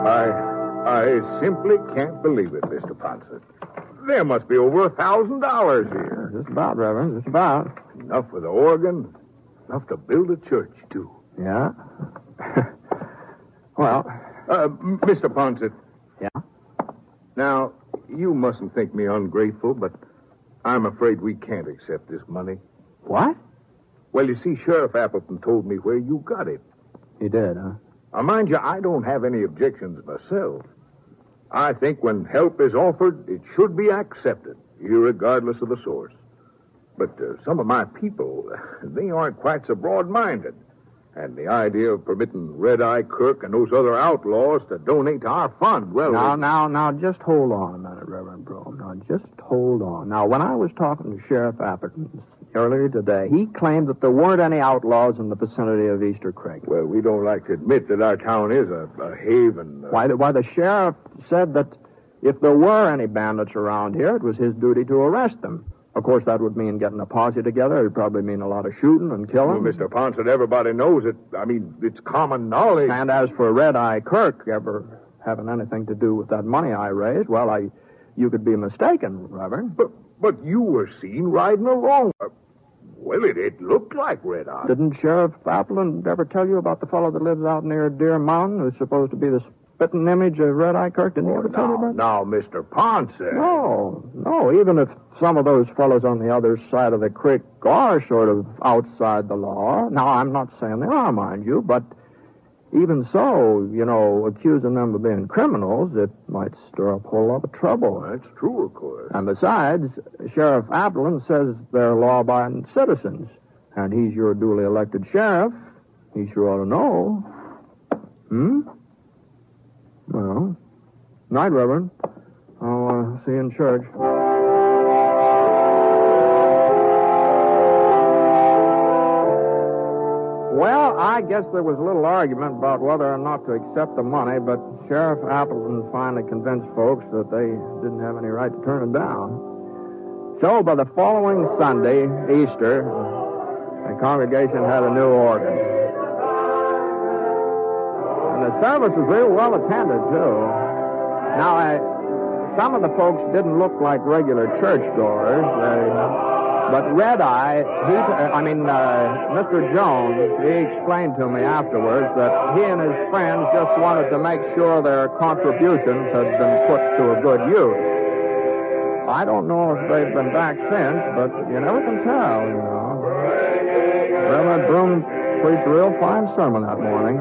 I simply can't believe it, Mr. Ponset. There must be over $1,000 here. Just about, Reverend, just about. Enough for the organ, enough to build a church, too. Yeah? Well... Mr. Ponset. Yeah? Now, you mustn't think me ungrateful, but I'm afraid we can't accept this money. What? Well, you see, Sheriff Appleton told me where you got it. He did, huh? Now, mind you, I don't have any objections myself. I think when help is offered, it should be accepted, irregardless of the source. But some of my people, they aren't quite so broad-minded. And the idea of permitting Red-Eye Kirk and those other outlaws to donate to our fund, well... Now, just hold on a minute, Reverend Brome. Now, just hold on. Now, when I was talking to Sheriff Appleton earlier today, he claimed that there weren't any outlaws in the vicinity of Easter Creek. Well, we don't like to admit that our town is a haven. Why, the sheriff said that if there were any bandits around here, it was his duty to arrest them. Of course, that would mean getting a posse together. It would probably mean a lot of shooting and killing. Well, Mr. Ponset, everybody knows it. I mean, it's common knowledge. And as for Red-Eye Kirk ever having anything to do with that money I raised, well, you could be mistaken, Reverend. But you were seen riding along. Well, it looked like Red-Eye. Didn't Sheriff Appleton ever tell you about the fellow that lives out near Deer Mountain who's supposed to be the spitting image of Red-Eye Kirk? Didn't he ever tell you about that? Now, Mr. Ponset. No, even if some of those fellows on the other side of the creek are sort of outside the law. Now, I'm not saying they are, mind you, but even so, accusing them of being criminals, it might stir up a whole lot of trouble. That's true, of course. And besides, Sheriff Appleton says they're law-abiding citizens, and he's your duly elected sheriff. He sure ought to know. Well, night, Reverend. I'll see you in church. Well, I guess there was a little argument about whether or not to accept the money, but Sheriff Appleton finally convinced folks that they didn't have any right to turn it down. So, by the following Sunday, Easter, the congregation had a new organ. And the service was real well attended, too. Now, some of the folks didn't look like regular churchgoers. But Red-Eye, Mr. Jones, he explained to me afterwards that he and his friends just wanted to make sure their contributions had been put to a good use. I don't know if they've been back since, but you never can tell, Reverend Brome preached a real fine sermon that morning.